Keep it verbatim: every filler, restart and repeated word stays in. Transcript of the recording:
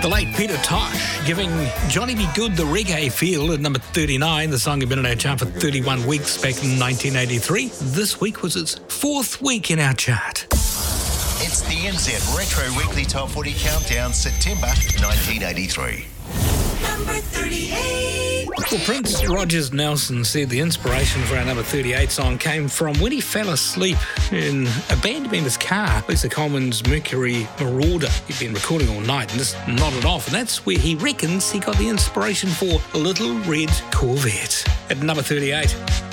The late Peter Tosh giving Johnny B. Good the reggae feel at number thirty-nine. The song had been in our chart for thirty-one weeks back in nineteen eighty-three. This week was its fourth week in our chart. It's the N Z Retro Weekly Top forty Countdown, September nineteen eighty-three. Number thirty-eight. Well, Prince Rogers Nelson said the inspiration for our number thirty-eight song came from when he fell asleep in a band member's car, Lisa Coleman's Mercury Marauder. He'd been recording all night and just nodded off, and that's where he reckons he got the inspiration for Little Red Corvette. At number thirty-eight.